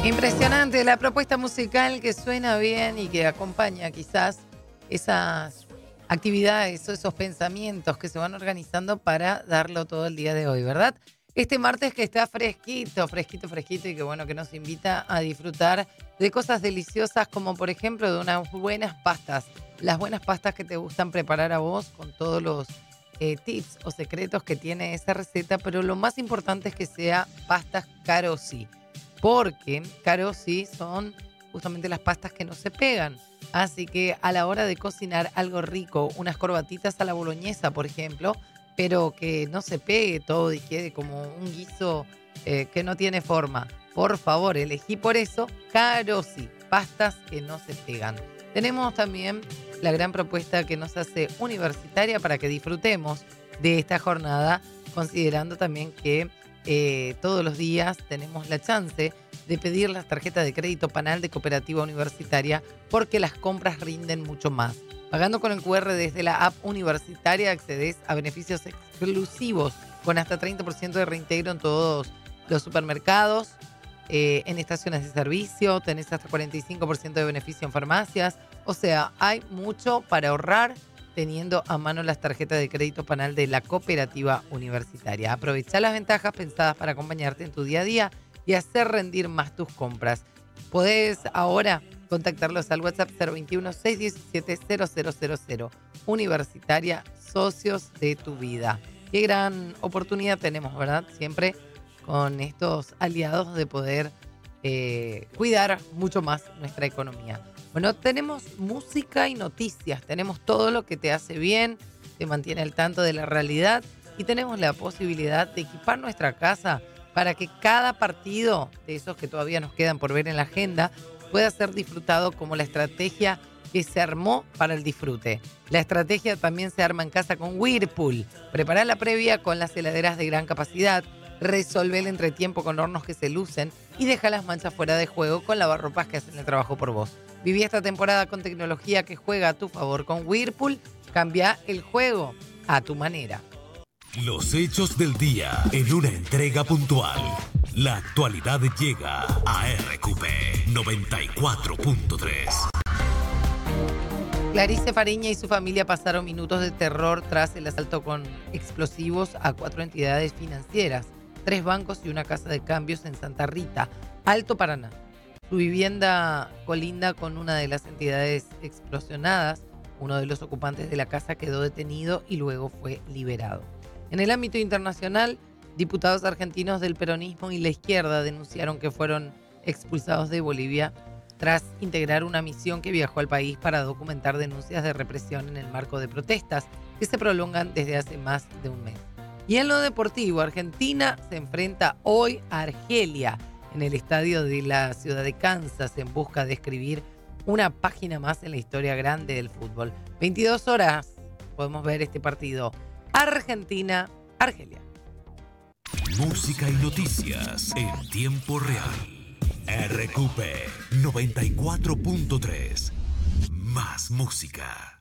Impresionante la propuesta musical que suena bien y que acompaña quizás esas actividades o esos pensamientos que se van organizando para darlo todo el día de hoy, ¿verdad? Este martes que está fresquito, fresquito, fresquito y que bueno, que nos invita a disfrutar de cosas deliciosas como por ejemplo de unas buenas pastas. Las buenas pastas que te gustan preparar a vos con todos los tips o secretos que tiene esa receta, pero lo más importante es que sea pastas Carosi. Porque Carosi son justamente las pastas que no se pegan. Así que a la hora de cocinar algo rico, unas corbatitas a la boloñesa, por ejemplo, pero que no se pegue todo y quede como un guiso que no tiene forma. Por favor, elegí por eso Carosi, pastas que no se pegan. Tenemos también la gran propuesta que nos hace Universitaria para que disfrutemos de esta jornada, considerando también que todos los días tenemos la chance de pedir las tarjetas de crédito Panal de Cooperativa Universitaria porque las compras rinden mucho más. Pagando con el QR desde la app Universitaria accedes a beneficios exclusivos con hasta 30% de reintegro en todos los supermercados, en estaciones de servicio, tenés hasta 45% de beneficio en farmacias. O sea, hay mucho para ahorrar teniendo a mano las tarjetas de crédito Panal de la Cooperativa Universitaria. Aprovecha las ventajas pensadas para acompañarte en tu día a día y hacer rendir más tus compras. Podés ahora contactarlos al WhatsApp 021-617-0000. Universitaria, socios de tu vida. Qué gran oportunidad tenemos, ¿verdad? Siempre con estos aliados de poder cuidar mucho más nuestra economía. Bueno, tenemos música y noticias, tenemos todo lo que te hace bien, te mantiene al tanto de la realidad y tenemos la posibilidad de equipar nuestra casa para que cada partido de esos que todavía nos quedan por ver en la agenda pueda ser disfrutado como la estrategia que se armó para el disfrute. La estrategia también se arma en casa con Whirlpool. Prepara la previa con las heladeras de gran capacidad, resolve el entretiempo con hornos que se lucen y deja las manchas fuera de juego con lavarropas que hacen el trabajo por vos. Viví esta temporada con tecnología que juega a tu favor con Whirlpool. Cambia el juego a tu manera. Los hechos del día en una entrega puntual. La actualidad llega a RQP 94.3. Clarice Fariña y su familia pasaron minutos de terror tras el asalto con explosivos a 4 entidades financieras, 3 bancos y una casa de cambios en Santa Rita, Alto Paraná. Su vivienda colinda con una de las entidades explosionadas. Uno de los ocupantes de la casa quedó detenido y luego fue liberado. En el ámbito internacional, diputados argentinos del peronismo y la izquierda denunciaron que fueron expulsados de Bolivia tras integrar una misión que viajó al país para documentar denuncias de represión en el marco de protestas que se prolongan desde hace más de un mes. Y en lo deportivo, Argentina se enfrenta hoy a Argelia en el estadio de la ciudad de Kansas en busca de escribir una página más en la historia grande del fútbol. 22 horas podemos ver este partido. Argentina-Argelia. Música y noticias en tiempo real. RQP 94.3. Más música.